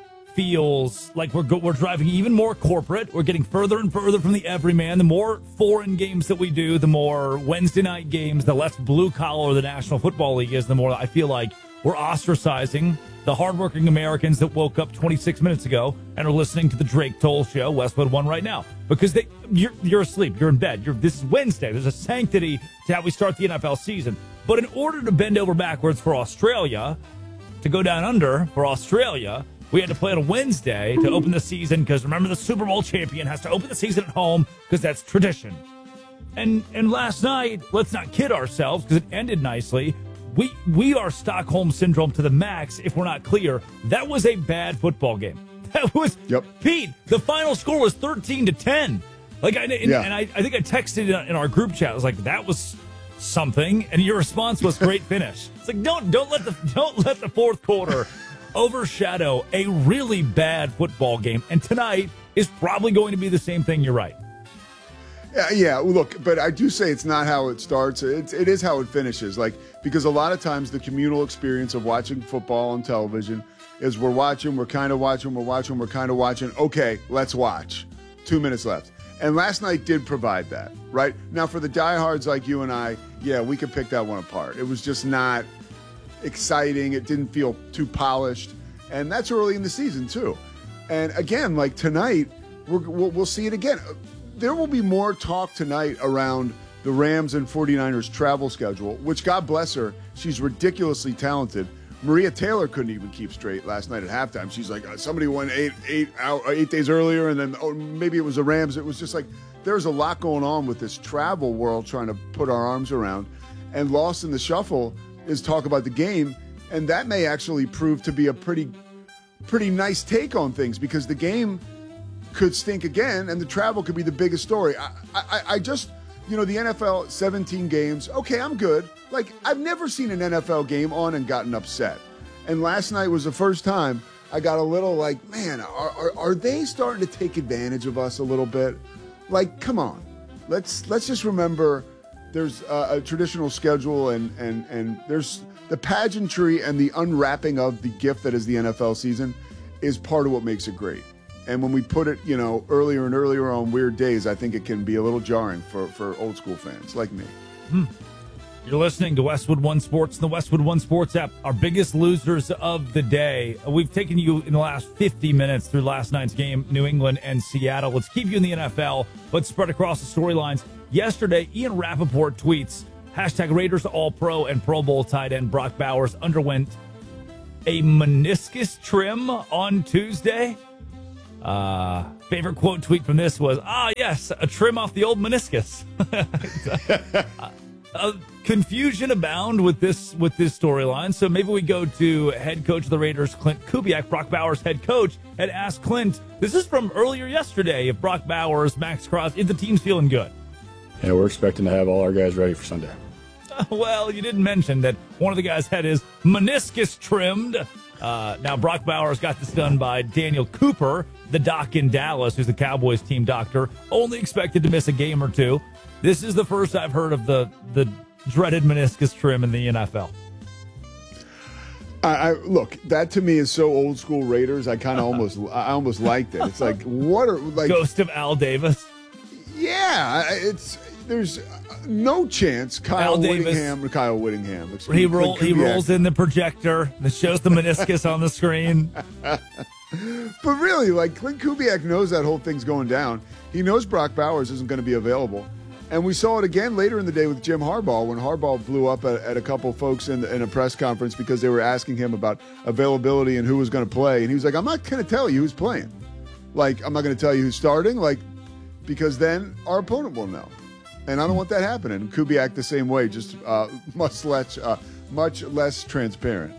feels like we're driving even more corporate. We're getting further and further from the everyman. The more foreign games that we do, the more Wednesday night games, the less blue collar the National Football League is, the more I feel like we're ostracizing the hardworking Americans that woke up 26 minutes ago and are listening to the Drake Toll Show, Westwood One, right now. Because you're asleep. You're in bed. This is Wednesday. There's a sanctity to how we start the NFL season. But in order to bend over backwards for Australia, to go down under for Australia, we had to play on a Wednesday to open the season because, remember, the Super Bowl champion has to open the season at home because that's tradition. And last night, let's not kid ourselves because it ended nicely. We are Stockholm Syndrome to the max if we're not clear. That was a bad football game. That was, Pete, the final score was 13-10. And I think I texted in our group chat. I was like, that was something. And your response was great finish. It's like, don't let the fourth quarter overshadow a really bad football game. And tonight is probably going to be the same thing. You're right. Yeah. Look, but I do say it's not how it starts. It is how it finishes. Because a lot of times the communal experience of watching football on television is we're watching, we're kind of watching, we're kind of watching. Okay, let's watch. 2 minutes left. And last night did provide that, right? Now, for the diehards like you and I, we could pick that one apart. It was just not exciting. It didn't feel too polished. And that's early in the season, too. And again, tonight, we'll see it again. There will be more talk tonight around the Rams and 49ers travel schedule, which, God bless her, she's ridiculously talented. Maria Taylor couldn't even keep straight last night at halftime. She's like, somebody won 8 days earlier, and then maybe it was the Rams. It was just like there's a lot going on with this travel world trying to put our arms around. And lost in the shuffle is talk about the game, and that may actually prove to be a pretty nice take on things because the game could stink again, and the travel could be the biggest story. I just, the NFL, 17 games. Okay, I'm good. I've never seen an NFL game on and gotten upset. And last night was the first time I got a little man, are they starting to take advantage of us a little bit? Come on. Let's just remember there's a traditional schedule and there's the pageantry and the unwrapping of the gift that is the NFL season is part of what makes it great. And when we put it, earlier and earlier on weird days, I think it can be a little jarring for old school fans like me. You're listening to Westwood One Sports and the Westwood One Sports app. Our biggest losers of the day. We've taken you in the last 50 minutes through last night's game, New England and Seattle. Let's keep you in the NFL, but spread across the storylines. Yesterday, Ian Rappaport tweets, #Raiders All-Pro and Pro Bowl tight end Brock Bowers underwent a meniscus trim on Tuesday. Favorite quote tweet from this was, yes, a trim off the old meniscus. Confusion abound with this storyline. So maybe we go to head coach of the Raiders, Clint Kubiak, Brock Bowers' head coach, and ask Clint, this is from earlier yesterday, if Brock Bowers, Max Crosby, if the team's feeling good. Yeah, we're expecting to have all our guys ready for Sunday. Well, you didn't mention that one of the guys had his meniscus trimmed. Now, Brock Bowers got this done by Daniel Cooper, the doc in Dallas, who's the Cowboys team doctor, only expected to miss a game or two. This is the first I've heard of the dreaded meniscus trim in the NFL. Look, that to me is so old school Raiders. I almost liked it. It's like, what are like Ghost of Al Davis? Yeah, there's no chance Kyle Whittingham. He rolls in the projector that shows the meniscus on the screen. But really, like, Clint Kubiak knows that whole thing's going down. He knows Brock Bowers isn't going to be available. And we saw it again later in the day with Jim Harbaugh when Harbaugh blew up at a couple folks in a press conference because they were asking him about availability and who was going to play. And he was like, I'm not going to tell you who's playing. Like, I'm not going to tell you who's starting, like, because then our opponent will know. And I don't want that happening. And Kubiak the same way, just much less transparent.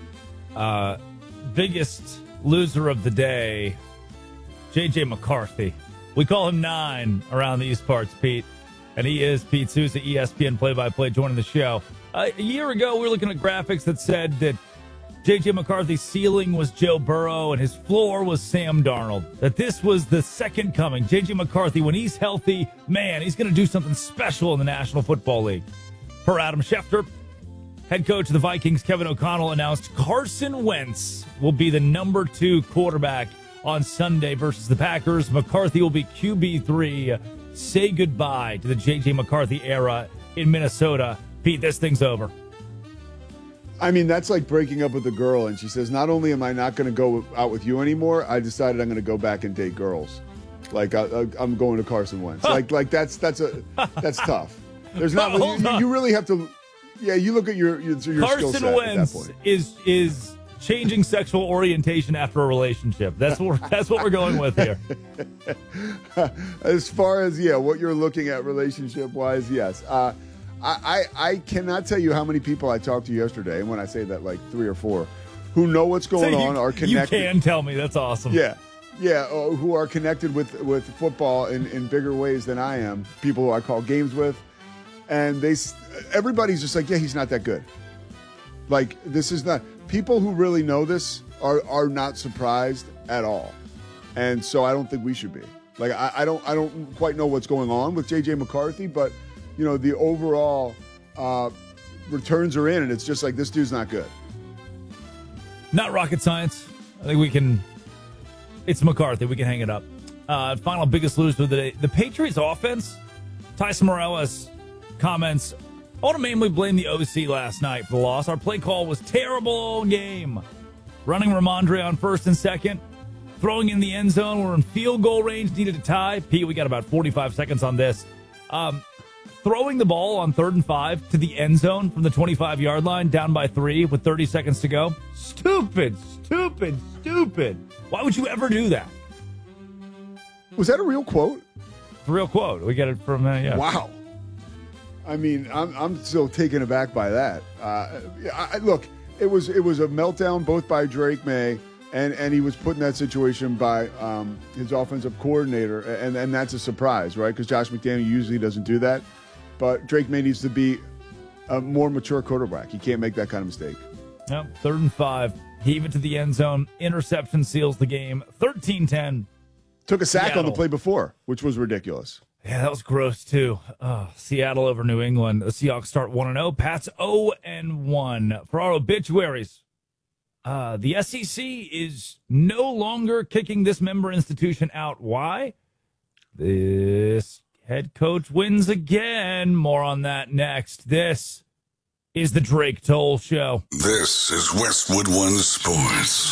Biggest loser of the day, J.J. McCarthy. We call him 9 around these parts, Pete. And he is Pete Souza, ESPN play-by-play, joining the show. A year ago, we were looking at graphics that said that J.J. McCarthy's ceiling was Joe Burrow and his floor was Sam Darnold. That this was the second coming. J.J. McCarthy, when he's healthy, man, he's going to do something special in the National Football League. Per Adam Schefter, head coach of the Vikings, Kevin O'Connell, announced Carson Wentz will be the number 2 quarterback on Sunday versus the Packers. McCarthy will be QB3. Say goodbye to the J.J. McCarthy era in Minnesota. Pete, this thing's over. I mean, that's like breaking up with a girl, and she says, not only am I not going to go out with you anymore, I decided I'm going to go back and date girls. Like, I'm going to Carson Wentz. Like that's tough. There's not. You really have to. Yeah, you look at your skill set at that point. Carson Wentz is changing sexual orientation after a relationship. That's what we're going with here. As far as what you're looking at relationship wise, yes. I cannot tell you how many people I talked to yesterday, and when I say that, like 3 or 4, who know what's going on, are connected. You can tell me. That's awesome. Yeah, who are connected with football in bigger ways than I am. People who I call games with, and everybody's just like, yeah, he's not that good. Like, this is not. People who really know this are not surprised at all, and so I don't think we should be. Like, I don't quite know what's going on with J.J. McCarthy, but the overall returns are in, and it's just like, this dude's not good. Not rocket science. I think it's McCarthy. We can hang it up. Final biggest loser of the day. The Patriots offense, Tyson Morales comments, I want to mainly blame the OC last night for the loss. Our play call was terrible all game. Running Ramondre on 1st and 2nd. Throwing in the end zone. We're in field goal range. Needed a tie. Pete, we got about 45 seconds on this. Throwing the ball on 3rd and 5 to the end zone from the 25-yard line, down by 3 with 30 seconds to go. Stupid. Why would you ever do that? Was that a real quote? It's a real quote. We get it from, Wow. I mean, I'm still taken aback by that. Look, it was a meltdown both by Drake May and he was put in that situation by his offensive coordinator, and that's a surprise, right? Because Josh McDaniel usually doesn't do that, but Drake May needs to be a more mature quarterback. He can't make that kind of mistake. Yep, 3rd and 5. Heave it to the end zone. Interception seals the game. 13-10. Took a sack on the play before, which was ridiculous. Yeah, that was gross, too. Seattle over New England. The Seahawks start 1-0. Pats 0-1. For our obituaries, the SEC is no longer kicking this member institution out. Why? This head coach wins again. More on that next. This is the Drake Toll Show. This is Westwood One Sports.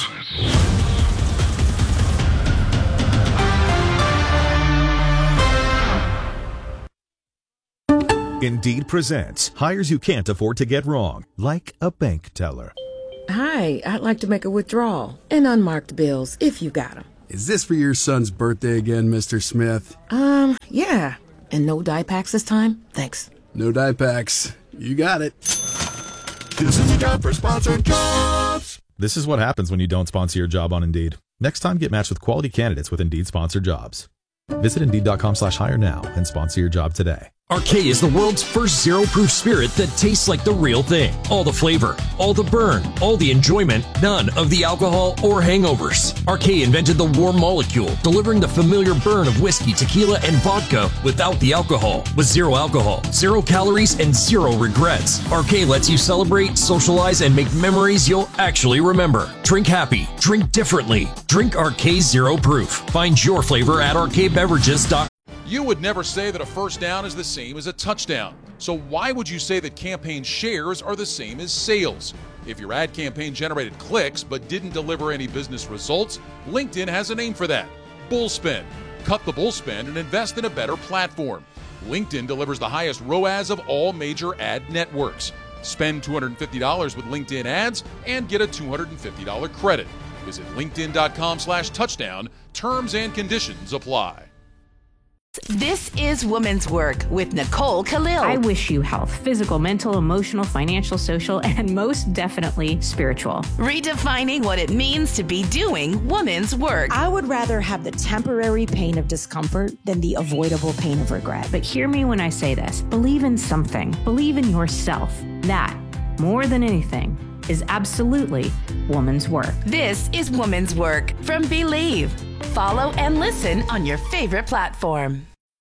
Indeed presents hires you can't afford to get wrong, like a bank teller. Hi, I'd like to make a withdrawal and unmarked bills if you got them. Is this for your son's birthday again, Mr. Smith? Yeah. And no dye packs this time? Thanks. No dye packs. You got it. This is a job for sponsored jobs. This is what happens when you don't sponsor your job on Indeed. Next time, get matched with quality candidates with Indeed sponsored jobs. Visit Indeed.com/hire now and sponsor your job today. RK is the world's first zero-proof spirit that tastes like the real thing. All the flavor, all the burn, all the enjoyment, none of the alcohol or hangovers. RK invented the warm molecule, delivering the familiar burn of whiskey, tequila, and vodka without the alcohol. With zero alcohol, 0 calories, and 0 regrets. RK lets you celebrate, socialize, and make memories you'll actually remember. Drink happy. Drink differently. Drink RK Zero Proof. Find your flavor at rkbeverages.com. You would never say that a first down is the same as a touchdown. So why would you say that campaign shares are the same as sales? If your ad campaign generated clicks but didn't deliver any business results, LinkedIn has a name for that: Bullspend. Cut the bullspend and invest in a better platform. LinkedIn delivers the highest ROAS of all major ad networks. Spend $250 with LinkedIn ads and get a $250 credit. Visit linkedin.com/touchdown. Terms and conditions apply. This is Women's Work with Nicole Khalil. I wish you health, physical, mental, emotional, financial, social, and most definitely spiritual. Redefining what it means to be doing women's work. I would rather have the temporary pain of discomfort than the avoidable pain of regret. But hear me when I say this. Believe in something. Believe in yourself. That, more than anything, is absolutely woman's work. This is Woman's Work from Believe. Follow and listen on your favorite platform.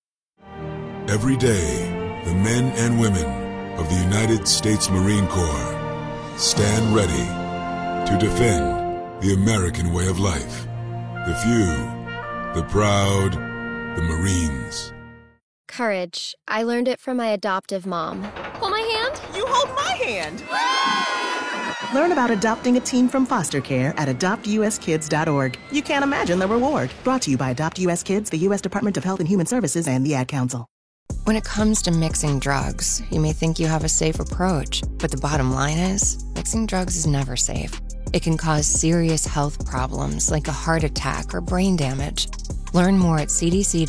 Every day, the men and women of the United States Marine Corps stand ready to defend the American way of life. The few, the proud, the Marines. Courage. I learned it from my adoptive mom. Hold my hand. You hold my hand. Learn about adopting a teen from foster care at adoptuskids.org. You can't imagine the reward. Brought to you by Adopt US Kids, the U.S. Department of Health and Human Services, and the Ad Council. When it comes to mixing drugs, you may think you have a safe approach, but the bottom line is, mixing drugs is never safe. It can cause serious health problems like a heart attack or brain damage. Learn more at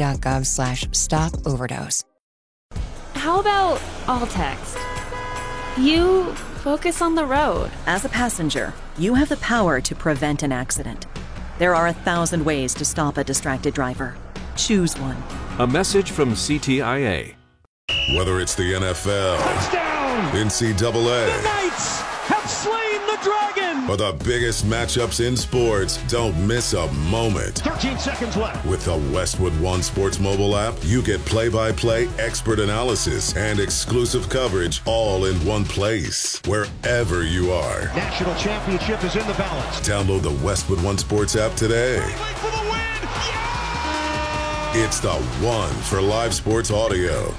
cdc.gov/stop-overdose. How about all text? You focus on the road. As a passenger, you have the power to prevent an accident. There are 1,000 ways to stop a distracted driver. Choose one. A message from CTIA. Whether it's the NFL, touchdown, NCAA, the Knights have slain the dragon, or the biggest matchups in sports, don't miss a moment. 13 seconds left. With the Westwood One Sports mobile app, you get play-by-play expert analysis and exclusive coverage all in one place, wherever you are. National championship is in the balance. Download the Westwood One Sports app today. For the win! Yeah! It's the one for live sports audio.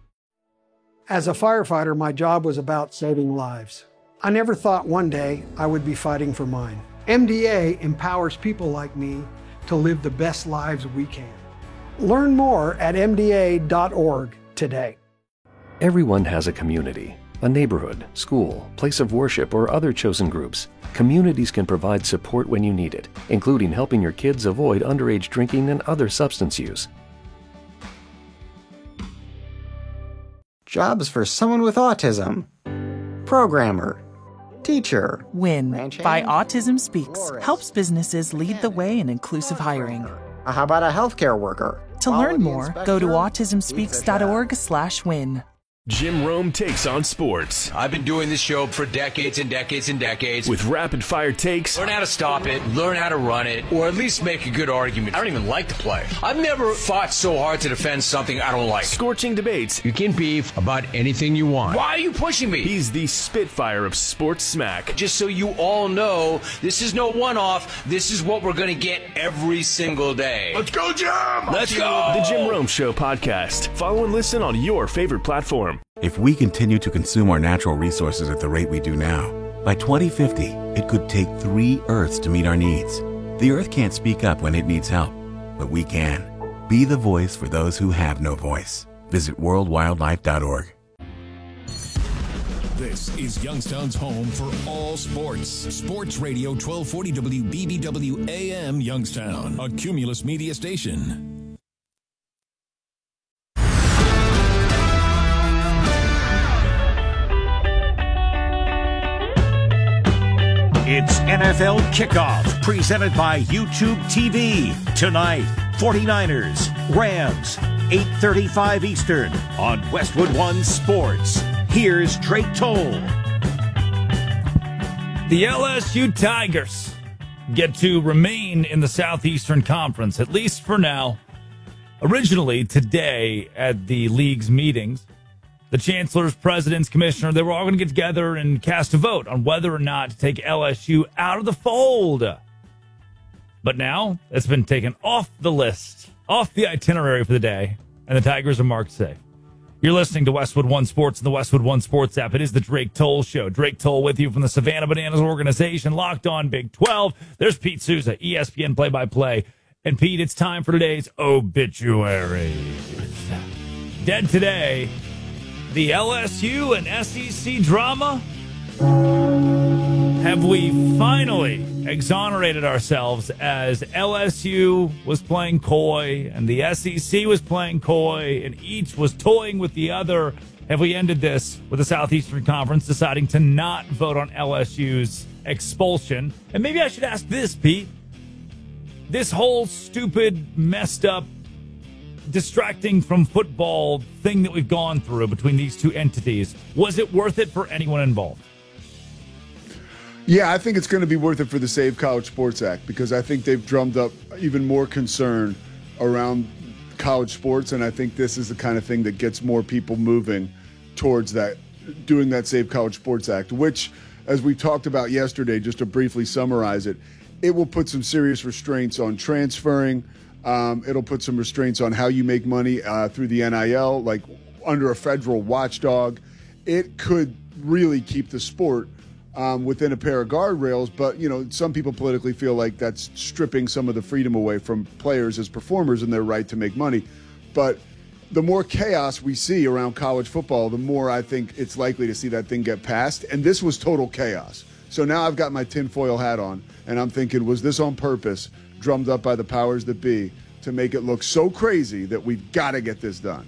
As a firefighter, my job was about saving lives. I never thought one day I would be fighting for mine. MDA empowers people like me to live the best lives we can. Learn more at MDA.org today. Everyone has a community, a neighborhood, school, place of worship, or other chosen groups. Communities can provide support when you need it, including helping your kids avoid underage drinking and other substance use. Jobs for someone with autism. Programmer. Teacher. WIN by Autism Speaks helps businesses lead the way in inclusive hiring. How about a healthcare worker? To learn more, go to autismspeaks.org/win. Jim Rome takes on sports. I've been doing this show for decades and decades and decades. With rapid-fire takes. Learn how to stop it, learn how to run it, or at least make a good argument. I don't even like to play. I've never fought so hard to defend something I don't like. Scorching debates. You can beef about anything you want. Why are you pushing me? He's the Spitfire of sports smack. Just so you all know, this is no one-off. This is what we're going to get every single day. Let's go, Jim! Let's go! The Jim Rome Show podcast. Follow and listen on your favorite platform. If we continue to consume our natural resources at the rate we do now, by 2050, it could take 3 Earths to meet our needs. The Earth can't speak up when it needs help, but we can. Be the voice for those who have no voice. Visit worldwildlife.org. This is Youngstown's home for all sports. Sports Radio 1240 WBBW AM Youngstown, a Cumulus media station. It's NFL Kickoff, presented by YouTube TV. Tonight, 49ers, Rams, 8:35 Eastern on Westwood One Sports. Here's Drake Toll. The LSU Tigers get to remain in the Southeastern Conference, at least for now. Originally, today at the league's meetings, the chancellors, presidents, commissioner, they were all going to get together and cast a vote on whether or not to take LSU out of the fold. But now it's been taken off the list, off the itinerary for the day, and the Tigers are marked safe. You're listening to Westwood One Sports and the Westwood One Sports app. It is the Drake Toll Show. Drake Toll with you from the Savannah Bananas organization, Locked On Big 12. There's Pete Souza, ESPN play-by-play. And Pete, it's time for today's obituaries. Dead today, the LSU and SEC drama. Have we finally exonerated ourselves as LSU was playing coy and the SEC was playing coy and each was toying with the other? Have we ended this with the Southeastern Conference deciding to not vote on LSU's expulsion? And maybe I should ask this, Pete. This whole stupid, messed up, distracting from football thing that we've gone through between these two entities, was it worth it for anyone involved? Yeah, I think it's going to be worth it for the Save College Sports Act because I think they've drummed up even more concern around college sports, and I think this is the kind of thing that gets more people moving towards that, doing that Save College Sports Act, which, as we talked about yesterday, just to briefly summarize it, it will put some serious restraints on transferring. It'll put some restraints on how you make money through the NIL, like under a federal watchdog. It could really keep the sport within a pair of guardrails, but some people politically feel like that's stripping some of the freedom away from players as performers and their right to make money. But the more chaos we see around college football, the more I think it's likely to see that thing get passed. And this was total chaos. So now I've got my tinfoil hat on, and I'm thinking, was this on purpose, drummed up by the powers that be, to make it look so crazy that we've got to get this done?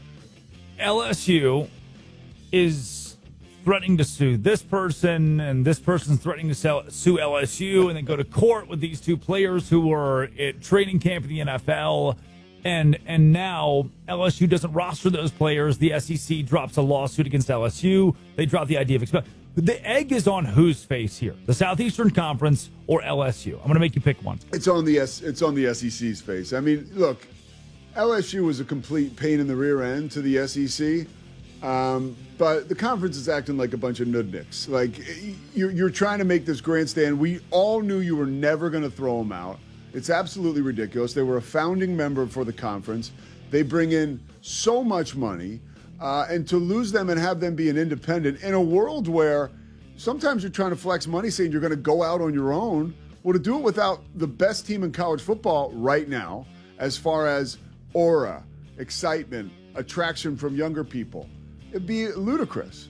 LSU is threatening to sue this person, and this person's threatening to sue LSU, and then go to court with these two players who were at training camp in the NFL. And now LSU doesn't roster those players. The SEC drops a lawsuit against LSU. They drop the idea of expel. The egg is on whose face here? The Southeastern Conference or LSU? I'm going to make you pick one. It's on the SEC's face. I mean, look, LSU was a complete pain in the rear end to the SEC. But the conference is acting like a bunch of nudniks. Like, you're trying to make this grandstand. We all knew you were never going to throw them out. It's absolutely ridiculous. They were a founding member for the conference. They bring in so much money. And to lose them and have them be an independent in a world where sometimes you're trying to flex money saying you're going to go out on your own. Well, to do it without the best team in college football right now, as far as aura, excitement, attraction from younger people, it'd be ludicrous.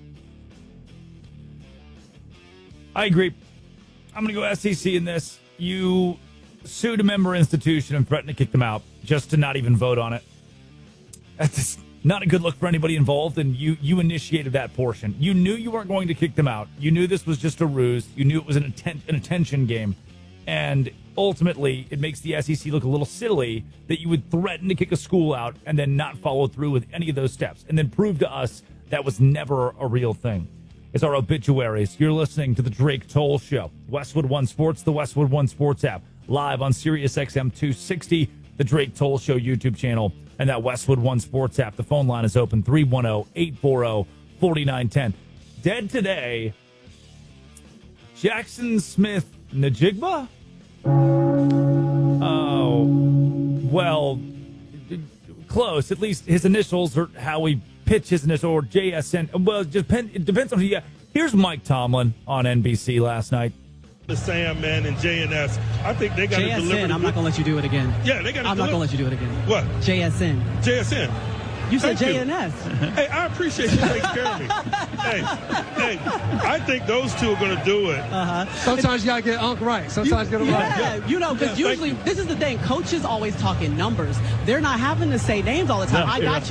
I agree. I'm going to go SEC in this. You sued a member institution and threatened to kick them out just to not even vote on it. That's not a good look for anybody involved, and you initiated that portion. You knew you weren't going to kick them out. You knew this was just a ruse. You knew it was an attention game. And ultimately, it makes the SEC look a little silly that you would threaten to kick a school out and then not follow through with any of those steps, and then prove to us That was never a real thing. It's our obituaries. You're listening to The Drake Toll Show. Westwood One Sports, the Westwood One Sports app. Live on Sirius XM 260, The Drake Toll Show YouTube channel, and that Westwood One Sports app. The phone line is open, 310-840-4910. Dead today, Jackson Smith Najigba? Oh, well, close. At least his initials are how we pitch his initial, or JSN. Well, it depends on who. Yeah. Here's Mike Tomlin on NBC last night. The Sam, man, and JNS. I think they got to deliver. JSN, I'm not going to let you do it again. Yeah, they got to I'm not going to let you do it again. What? JSN. JSN. You said JNS. Hey, I appreciate you taking care of me. Hey, I think those two are going to do it. Sometimes you got to get Unc right. Sometimes get him right. Yeah, because usually, this is the thing. Coaches always talk in numbers. They're not having to say names all the time. I got you.